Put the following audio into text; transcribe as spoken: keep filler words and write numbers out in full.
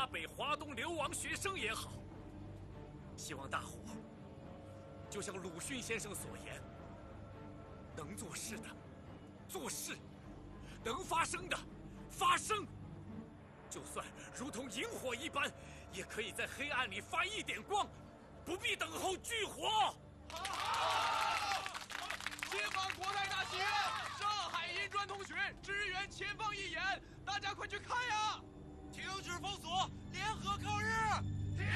北、华东流亡学生也好，希望大伙就像鲁迅先生所言，能做事的做事，能发声的发声。就算如同萤火一般，也可以在黑暗里发一点光，不必等候炬火。 好！解放国泰大戏院，上海银砖同学支援前方义演，大家快去看呀！ 停止封锁，联合抗日！